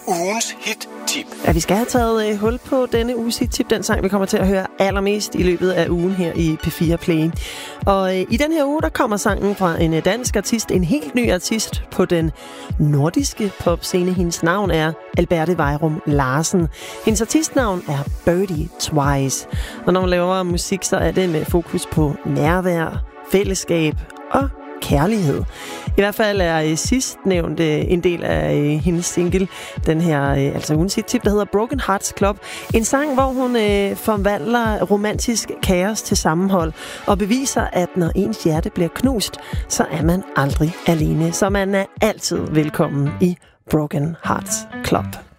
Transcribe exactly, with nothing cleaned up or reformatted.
Ugens hit-tip. Ja, vi skal have taget øh, hul på denne uges hit-tip, den sang, vi kommer til at høre allermest i løbet af ugen her i P fire Play. Og øh, i den her uge, der kommer sangen fra en øh, dansk artist, en helt ny artist på den nordiske popscene. Hendes navn er Alberte Weirum Larsen. Hendes artistnavn er Birdie Twice. Og når hun laver musik, så er det med fokus på nærvær, fællesskab og kærlighed. I hvert fald er sidst nævnt en del af hendes single, den her, altså ugens hit-tip, der hedder Broken Hearts Club. En sang, hvor hun øh, forvandler romantisk kaos til sammenhold og beviser, at når ens hjerte bliver knust, så er man aldrig alene. Så man er altid velkommen i Broken Hearts Club.